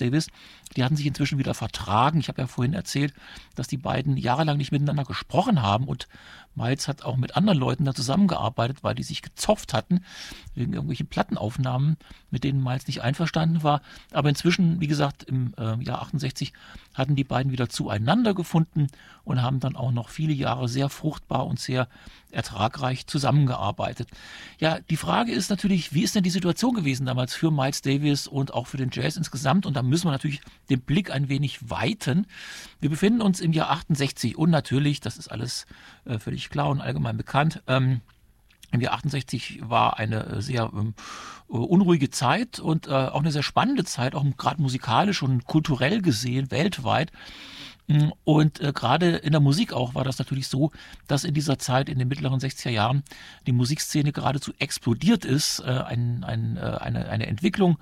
Davis, die hatten sich inzwischen wieder vertragen. Ich habe ja vorhin erzählt, dass die beiden jahrelang nicht miteinander gesprochen haben und Miles hat auch mit anderen Leuten da zusammengearbeitet, weil die sich gezopft hatten wegen irgendwelchen Plattenaufnahmen, mit denen Miles nicht einverstanden war. Aber inzwischen, wie gesagt, im Jahr 68 hatten die beiden wieder zueinander gefunden und haben dann auch noch viele Jahre sehr fruchtbar und sehr ertragreich zusammengearbeitet. Ja, die Frage ist natürlich, wie ist denn die Situation gewesen damals für Miles Davis und auch für den Jazz insgesamt? Und da müssen wir natürlich den Blick ein wenig weiten. Wir befinden uns im Jahr 68 und natürlich, das ist alles völlig klar und allgemein bekannt, im Jahr 68 war eine sehr unruhige Zeit und auch eine sehr spannende Zeit, auch gerade musikalisch und kulturell gesehen, weltweit. Und gerade in der Musik auch war das natürlich so, dass in dieser Zeit, in den mittleren 60er Jahren, die Musikszene geradezu explodiert ist, eine Entwicklung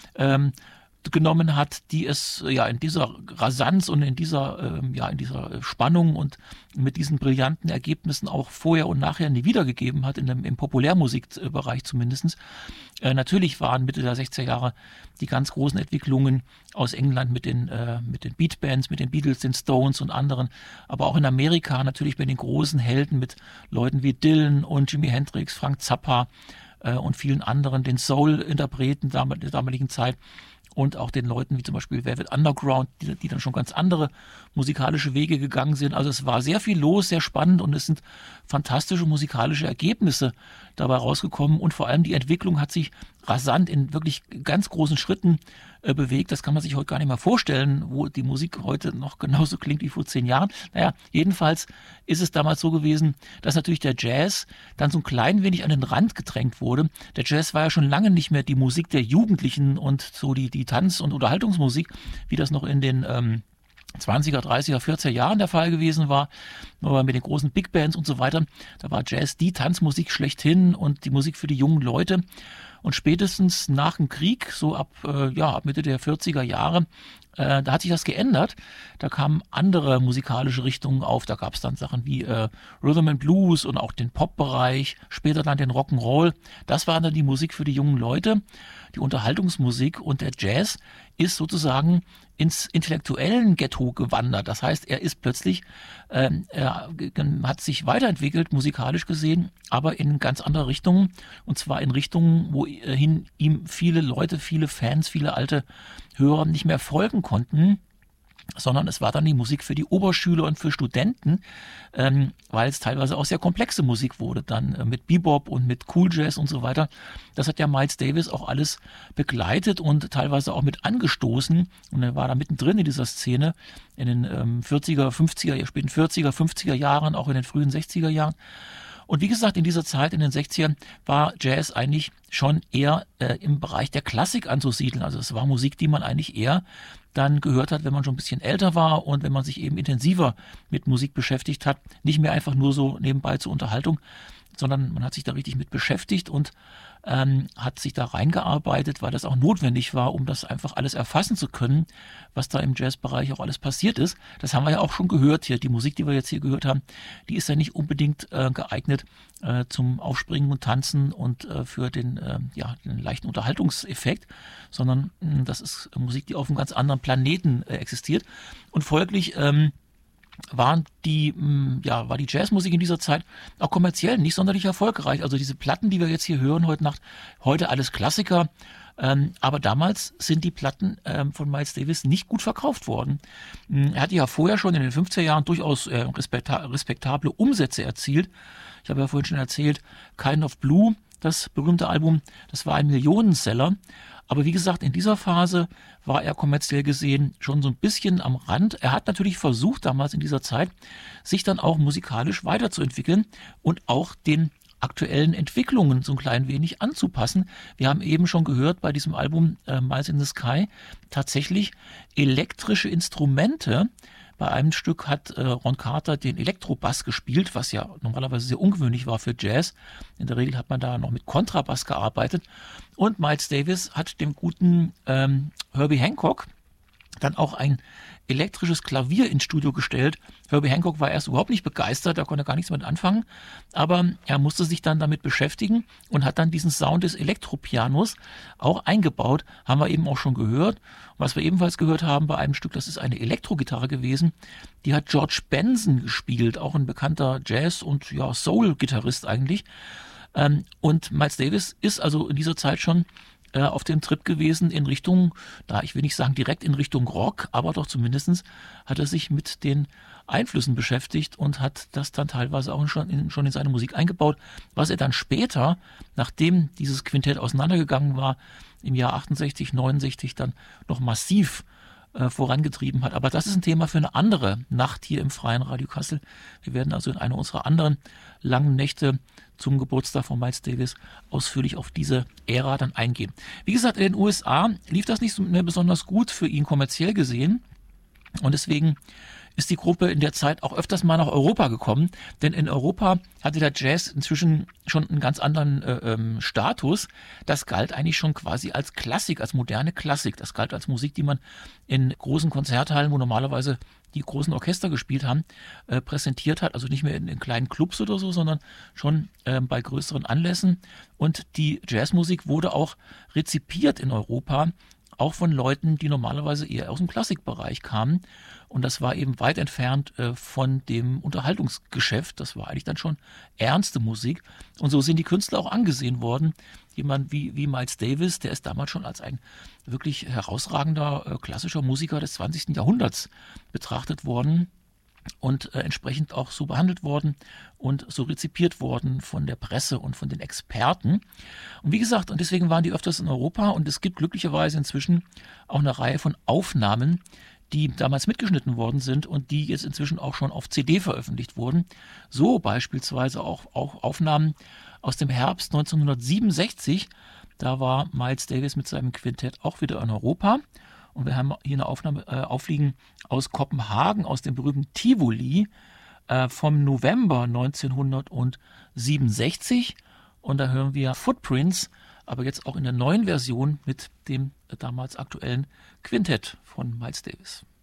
genommen hat, die es ja in dieser Rasanz und in dieser Spannung und mit diesen brillanten Ergebnissen auch vorher und nachher nie wiedergegeben hat, im Populärmusikbereich zumindest. Natürlich waren Mitte der 60er Jahre die ganz großen Entwicklungen aus England mit den Beatbands, mit den Beatles, den Stones und anderen, aber auch in Amerika natürlich bei den großen Helden mit Leuten wie Dylan und Jimi Hendrix, Frank Zappa und vielen anderen, den Soul-Interpreten der damaligen Zeit. Und auch den Leuten wie zum Beispiel Velvet Underground, die dann schon ganz andere musikalische Wege gegangen sind. Also es war sehr viel los, sehr spannend und es sind fantastische musikalische Ergebnisse dabei rausgekommen. Und vor allem die Entwicklung hat sich rasant in wirklich ganz großen Schritten bewegt. Das kann man sich heute gar nicht mehr vorstellen, wo die Musik heute noch genauso klingt wie vor 10 Jahren. Naja, jedenfalls ist es damals so gewesen, dass natürlich der Jazz dann so ein klein wenig an den Rand gedrängt wurde. Der Jazz war ja schon lange nicht mehr die Musik der Jugendlichen und so die Tanz- und Unterhaltungsmusik, wie das noch in den 20er, 30er, 40er Jahren der Fall gewesen war, aber mit den großen Big Bands und so weiter. Da war Jazz die Tanzmusik schlechthin und die Musik für die jungen Leute. Und spätestens nach dem Krieg, so ab Mitte der 40er Jahre, da hat sich das geändert. Da kamen andere musikalische Richtungen auf. Da gab es dann Sachen wie Rhythm and Blues und auch den Pop-Bereich, später dann den Rock'n'Roll. Das war dann die Musik für die jungen Leute, die Unterhaltungsmusik, und der Jazz ist sozusagen ins intellektuellen Ghetto gewandert. Das heißt, er ist plötzlich, hat sich weiterentwickelt, musikalisch gesehen, aber in ganz andere Richtungen. Und zwar in Richtungen, wohin ihm viele Leute, viele Fans, viele alte Hörer nicht mehr folgen konnten, sondern es war dann die Musik für die Oberschüler und für Studenten, weil es teilweise auch sehr komplexe Musik wurde, dann mit Bebop und mit Cool Jazz und so weiter. Das hat ja Miles Davis auch alles begleitet und teilweise auch mit angestoßen, und er war da mittendrin in dieser Szene in den 40er, 50er, späten 40er, 50er Jahren, auch in den frühen 60er Jahren. Und wie gesagt, in dieser Zeit, in den 60ern, war Jazz eigentlich schon eher im Bereich der Klassik anzusiedeln. Also es war Musik, die man eigentlich eher dann gehört hat, wenn man schon ein bisschen älter war und wenn man sich eben intensiver mit Musik beschäftigt hat. Nicht mehr einfach nur so nebenbei zur Unterhaltung, sondern man hat sich da richtig mit beschäftigt und hat sich da reingearbeitet, weil das auch notwendig war, um das einfach alles erfassen zu können, was da im Jazzbereich auch alles passiert ist. Das haben wir ja auch schon gehört hier. Die Musik, die wir jetzt hier gehört haben, die ist ja nicht unbedingt geeignet zum Aufspringen und Tanzen und für den leichten Unterhaltungseffekt, sondern das ist Musik, die auf einem ganz anderen Planeten existiert. Und folglich war die Jazzmusik in dieser Zeit auch kommerziell nicht sonderlich erfolgreich. Also diese Platten, die wir jetzt hier hören heute Nacht, heute alles Klassiker, aber damals sind die Platten von Miles Davis nicht gut verkauft worden. Er hatte ja vorher schon in den 50er Jahren durchaus respektable Umsätze erzielt. Ich habe ja vorhin schon erzählt, Kind of Blue, das berühmte Album, das war ein Millionenseller. Aber wie gesagt, in dieser Phase war er kommerziell gesehen schon so ein bisschen am Rand. Er hat natürlich versucht, damals in dieser Zeit, sich dann auch musikalisch weiterzuentwickeln und auch den aktuellen Entwicklungen so ein klein wenig anzupassen. Wir haben eben schon gehört bei diesem Album Miles in the Sky tatsächlich elektrische Instrumente. Bei einem Stück hat Ron Carter den Elektrobass gespielt, was ja normalerweise sehr ungewöhnlich war für Jazz. In der Regel hat man da noch mit Kontrabass gearbeitet. Und Miles Davis hat dem guten Herbie Hancock dann auch ein elektrisches Klavier ins Studio gestellt. Herbie Hancock war erst überhaupt nicht begeistert, da konnte er gar nichts mit anfangen, aber er musste sich dann damit beschäftigen und hat dann diesen Sound des Elektropianos auch eingebaut, haben wir eben auch schon gehört. Was wir ebenfalls gehört haben bei einem Stück, das ist eine Elektrogitarre gewesen, die hat George Benson gespielt, auch ein bekannter Jazz- und ja, Soul-Gitarrist eigentlich. Und Miles Davis ist also in dieser Zeit schon auf dem Trip gewesen in Richtung, ich will nicht sagen direkt in Richtung Rock, aber doch zumindest hat er sich mit den Einflüssen beschäftigt und hat das dann teilweise auch schon in seine Musik eingebaut, was er dann später, nachdem dieses Quintett auseinandergegangen war, im Jahr 68, 69 dann noch massiv vorangetrieben hat. Aber das ist ein Thema für eine andere Nacht hier im Freien Radio Kassel. Wir werden also in einer unserer anderen langen Nächte zum Geburtstag von Miles Davis ausführlich auf diese Ära dann eingehen. Wie gesagt, in den USA lief das nicht mehr besonders gut für ihn kommerziell gesehen und deswegen ist die Gruppe in der Zeit auch öfters mal nach Europa gekommen, denn in Europa hatte der Jazz inzwischen schon einen ganz anderen Status. Das galt eigentlich schon quasi als Klassik, als moderne Klassik. Das galt als Musik, die man in großen Konzerthallen, wo normalerweise die großen Orchester gespielt haben, präsentiert hat. Also nicht mehr in kleinen Clubs oder so, sondern schon bei größeren Anlässen. Und die Jazzmusik wurde auch rezipiert in Europa, auch von Leuten, die normalerweise eher aus dem Klassikbereich kamen. Und das war eben weit entfernt von dem Unterhaltungsgeschäft. Das war eigentlich dann schon ernste Musik. Und so sind die Künstler auch angesehen worden. Jemand wie Miles Davis, der ist damals schon als ein wirklich herausragender klassischer Musiker des 20. Jahrhunderts betrachtet worden und entsprechend auch so behandelt worden und so rezipiert worden von der Presse und von den Experten. Und wie gesagt, und deswegen waren die öfters in Europa und es gibt glücklicherweise inzwischen auch eine Reihe von Aufnahmen, die damals mitgeschnitten worden sind und die jetzt inzwischen auch schon auf CD veröffentlicht wurden. So beispielsweise auch Aufnahmen aus dem Herbst 1967. Da war Miles Davis mit seinem Quintett auch wieder in Europa. Und wir haben hier eine Aufnahme aufliegen aus Kopenhagen, aus dem berühmten Tivoli vom November 1967. Und da hören wir Footprints, aber jetzt auch in der neuen Version mit dem damals aktuellen Quintett von Miles Davis.